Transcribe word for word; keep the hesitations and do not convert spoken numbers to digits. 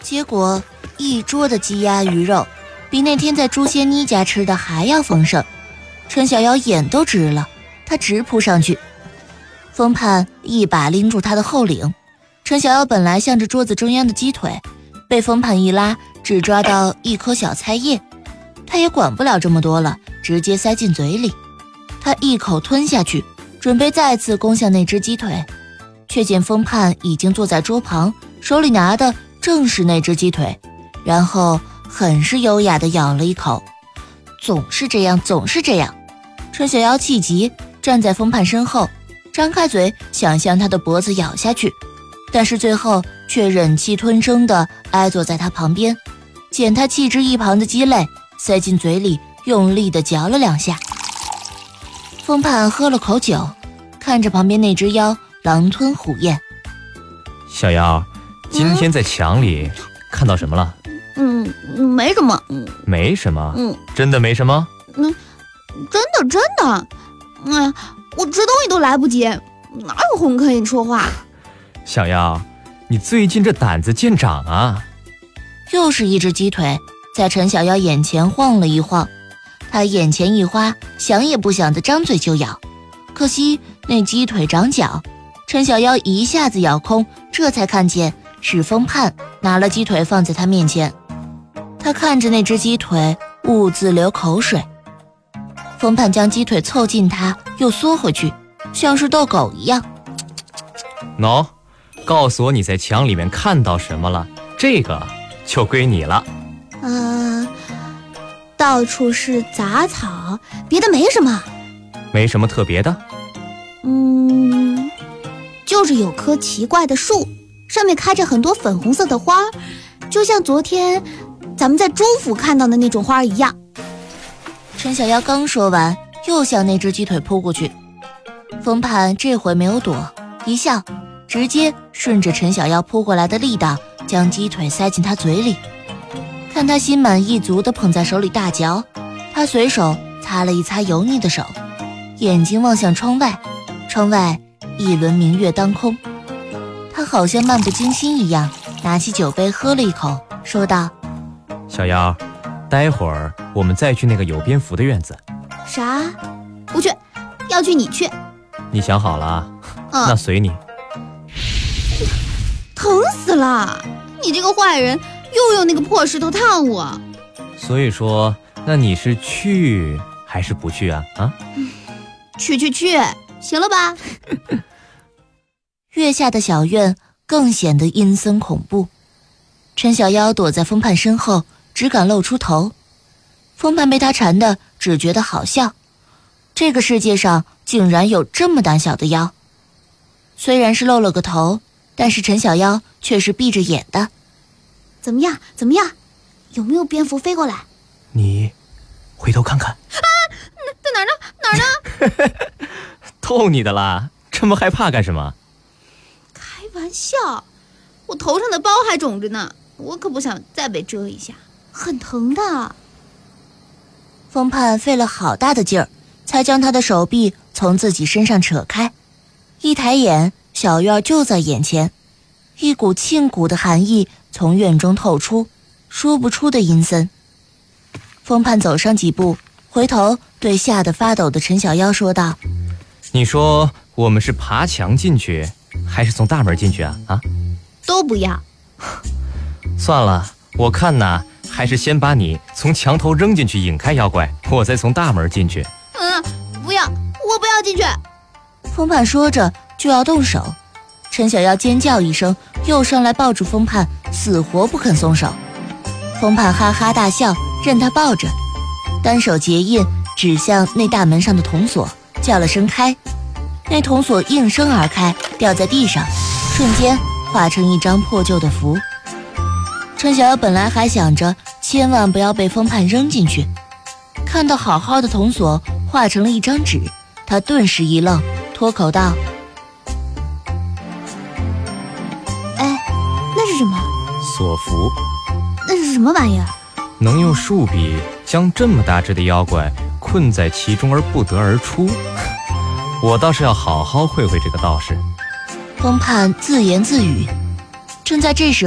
结果一桌的鸡鸭鱼肉，比那天在朱仙妮家吃的还要丰盛。陈小瑶眼都直了，她直扑上去。风盼一把拎住她的后领，陈小瑶本来向着桌子中央的鸡腿，被风盼一拉，只抓到一颗小菜叶。她也管不了这么多了，直接塞进嘴里。她一口吞下去，准备再次攻向那只鸡腿，却见风盼已经坐在桌旁，手里拿的正是那只鸡腿，然后很是优雅地咬了一口。总是这样，总是这样。陈小瑶气急，站在风盼身后，张开嘴想向他的脖子咬下去，但是最后却忍气吞声地挨坐在他旁边，捡他弃之一旁的鸡肋塞进嘴里，用力地嚼了两下。风盼喝了口酒，看着旁边那只妖狼吞虎咽。 小妖，今天在墙里看到什么了？ 嗯，没什么。嗯， 没什么。 嗯， 真的没什么？ 嗯，真的真的。哎呀，我吃东西都来不及，哪有空可以说话？ 小妖，你最近这胆子见长啊！ 又是一只鸡腿在陈小妖眼前晃了一晃，她眼前一花，想也不想的张嘴就咬。可惜那鸡腿长脚，陈小妖一下子咬空，这才看见是风盼拿了鸡腿放在他面前。他看着那只鸡腿，兀自流口水。风盼将鸡腿凑近他，又缩回去，像是逗狗一样。 喏、no, 告诉我你在墙里面看到什么了，这个就归你了。 呃，到处是杂草，别的没什么。 没什么特别的？ 嗯，就是有棵奇怪的树，上面开着很多粉红色的花，就像昨天咱们在朱府看到的那种花一样。 陈小妖刚说完，又向那只鸡腿扑过去。风盼这回没有躲，一笑，直接顺着陈小妖扑过来的力道，将鸡腿塞进他嘴里。看他心满意足地捧在手里大嚼，他随手擦了一擦油腻的手，眼睛望向窗外，窗外一轮明月当空。他好像漫不经心一样，拿起酒杯喝了一口，说道： 小妖，待会儿我们再去那个有蝙蝠的院子。 啥？不去，要去你去。 你想好了啊？ 嗯， 那随你。 疼死了！你这个坏人，又用那个破石头烫我。 所以说，那你是去还是不去啊？啊？ 去去去，行了吧？ 月下的小院更显得阴森恐怖。陈小妖躲在风盼身后，只敢露出头。风盼被他缠的，只觉得好笑。这个世界上竟然有这么胆小的妖。虽然是露了个头，但是陈小妖却是闭着眼的。 怎么样？怎么样？有没有蝙蝠飞过来？ 你回头看看。 啊！在哪儿呢？哪儿呢？ 逗你的啦，这么害怕干什么？ 开玩笑，我头上的包还肿着呢，我可不想再被蛰一下，很疼的。 风盼费了好大的劲儿，才将他的手臂从自己身上扯开。一抬眼，小院就在眼前，一股沁骨的寒意从院中透出，说不出的阴森。风盼走上几步，回头对吓得发抖的陈小妖说道： 你说我们是爬墙进去，还是从大门进去啊？啊？ 都不要。 算了，我看呐，还是先把你从墙头扔进去引开妖怪，我再从大门进去。 嗯，不要，我不要进去。 风盼说着就要动手，陈小妖尖叫一声，又上来抱住风盼，死活不肯松手。风盼哈哈大笑，任他抱着，单手结印指向那大门上的铜锁，叫了声开。那铜锁应声而开，掉在地上，瞬间化成一张破旧的符。陈小妖本来还想着千万不要被风盼扔进去，看到好好的铜锁化成了一张纸，他顿时一愣，脱口道： 哎，那是什么？ 锁符。 那是什么玩意儿？ 能用树笔将这么大只的妖怪困在其中而不得而出，我倒是要好好会会这个道士。 风盼自言自语。正在这时